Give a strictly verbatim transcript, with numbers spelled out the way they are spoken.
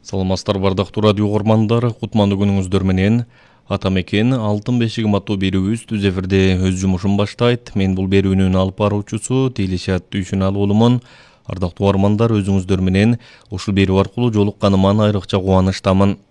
Саламатсыздар бардактуу радио угармандар, кутмандуу күнүңүздөр менен. Атамекен Алтын бешигим аттуу берүүбүз түз эфирде өз жумушун баштайт. Мен бул берүүнүн алып баруучусу Делишат Дүйшүнал болумун. Ардактуу угармандар, өзүңүздөр менен ушул берүү аркылуу жолукканыма айрыкча кубанычтамын.